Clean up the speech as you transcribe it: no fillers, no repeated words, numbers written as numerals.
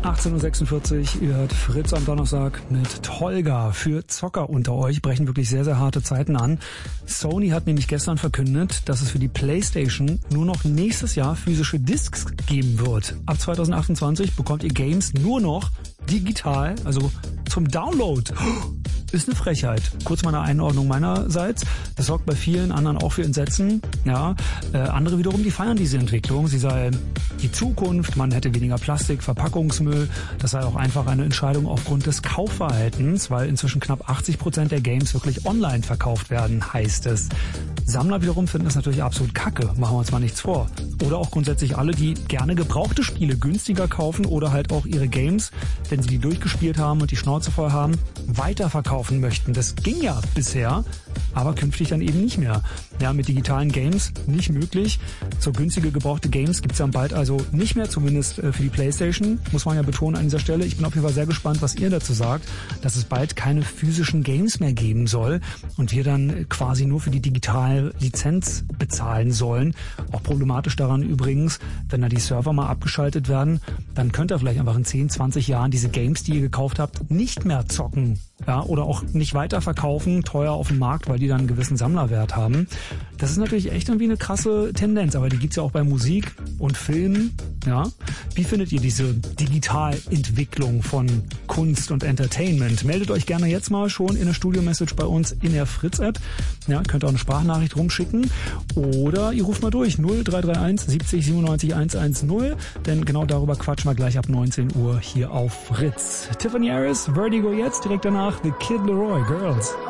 18.46 Uhr, ihr hört Fritz am Donnerstag mit Tolga. Für Zocker unter euch brechen wirklich sehr, sehr harte Zeiten an. Sony hat nämlich gestern verkündet, dass es für die PlayStation nur noch nächstes Jahr physische Discs geben wird. Ab 2028 bekommt ihr Games nur noch digital, also zum Download. Ist eine Frechheit. Kurz mal eine Einordnung meinerseits. Das sorgt bei vielen anderen auch für Entsetzen. Ja, andere wiederum, die feiern diese Entwicklung. Sie sei die Zukunft, man hätte weniger Plastik, Verpackungsmüll. Das sei auch einfach eine Entscheidung aufgrund des Kaufverhaltens, weil inzwischen knapp 80% der Games wirklich online verkauft werden, heißt es. Sammler wiederum finden das natürlich absolut kacke, machen wir uns mal nichts vor. Oder auch grundsätzlich alle, die gerne gebrauchte Spiele günstiger kaufen oder halt auch ihre Games, wenn sie die durchgespielt haben und die Schnauze voll haben, weiterverkaufen möchten. Das ging ja bisher, aber künftig dann eben nicht mehr. Ja, mit digitalen Games nicht möglich. So günstige gebrauchte Games gibt's dann bald also nicht mehr, zumindest für die PlayStation, muss man ja betonen an dieser Stelle. Ich bin auf jeden Fall sehr gespannt, was ihr dazu sagt, dass es bald keine physischen Games mehr geben soll und wir dann quasi nur für die digitale Lizenz bezahlen sollen. Auch problematisch daran übrigens, wenn da die Server mal abgeschaltet werden, dann könnt ihr vielleicht einfach in 10, 20 Jahren diese Games, die ihr gekauft habt, nicht mehr zocken. Ja, oder auch nicht weiterverkaufen, teuer auf dem Markt, weil die dann einen gewissen Sammlerwert haben. Das ist natürlich echt irgendwie eine krasse Tendenz, aber die gibt's ja auch bei Musik und Filmen. Ja, wie findet ihr diese Digitalentwicklung von Kunst und Entertainment? Meldet euch gerne jetzt mal schon in der Studio-Message bei uns in der Fritz-App. Ja, könnt auch eine Sprachnachricht rumschicken oder ihr ruft mal durch 0331 70 97 110, denn genau darüber quatschen wir gleich ab 19 Uhr hier auf Fritz. Tiffany Harris, Vertigo jetzt, direkt danach The Kid Laroi, Girls.